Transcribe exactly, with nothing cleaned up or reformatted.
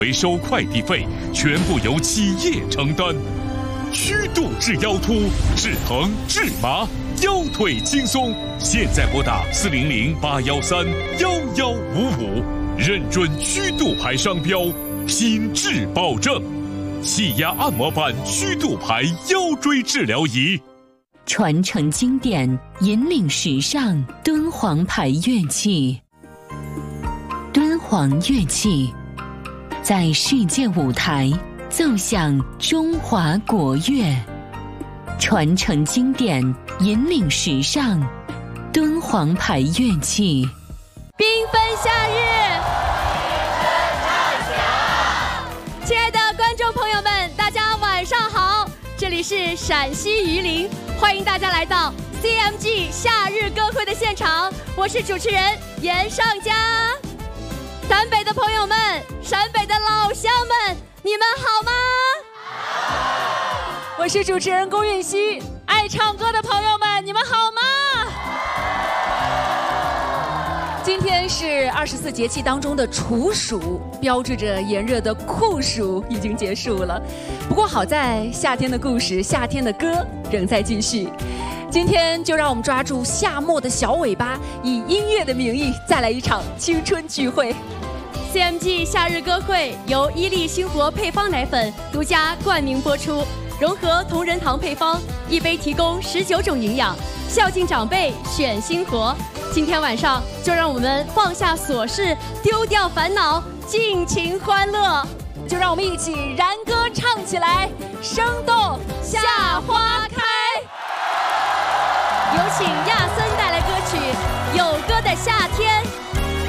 回收快递费全部由企业承担。虚度治腰突，治疼治麻，腰腿轻松。现在拨打四零零八幺三幺幺五五，认准虚度牌商标，品质保证。气压按摩板虚度牌腰椎治疗仪， 传承经典，引领时尚，敦煌牌乐器。敦煌乐器在世界舞台奏响中华国乐，传承经典，引领时尚，敦煌牌乐器。 缤纷夏日，亲爱的观众朋友们，大家晚上好，这里是陕西榆林，欢迎大家来到 C M G 夏日歌会的现场，我是主持人严尚佳。陕北的朋友们，陕北的老乡们，你们好吗？我是主持人龚允熙，爱唱歌的朋友们，你们好吗？今天是二十四节气当中的处暑，标志着炎热的酷暑已经结束了。不过好在夏天的故事，夏天的歌仍在继续。今天就让我们抓住夏末的小尾巴，以音乐的名义再来一场青春聚会。C M G 夏日歌会由伊利星活配方奶粉独家冠名播出，融合同仁堂配方，一杯提供十九种营养，孝敬长辈选星活。今天晚上就让我们放下琐事，丢掉烦恼，尽情欢乐。就让我们一起燃歌唱起来，生动夏花开。有请亚森